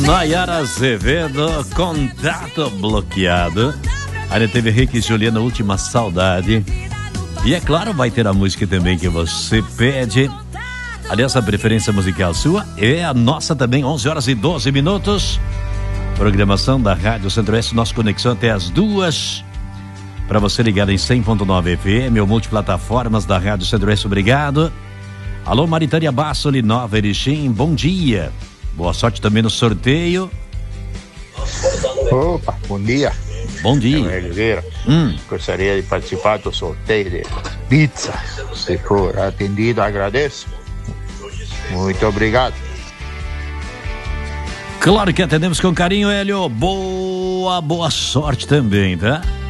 Nayara Azevedo, contato bloqueado. Aí teve Rick e Juliana, Última Saudade. E é claro, vai ter a música também que você pede. Aliás, a preferência musical sua é a nossa também, 11h12. Programação da Rádio Centro-Oeste, nossa conexão até as 2. Para você ligado em 100.9 FM ou multiplataformas da Rádio Centro-Oeste, obrigado. Alô, Maritânia Bassoli, Nova Erechim, bom dia. Boa sorte também no sorteio. Opa, bom dia. Bom dia. Oliveira. Gostaria de participar do sorteio de pizza. Se for atendido, agradeço. Muito obrigado. Claro que atendemos com carinho, Hélio. Boa sorte também, tá?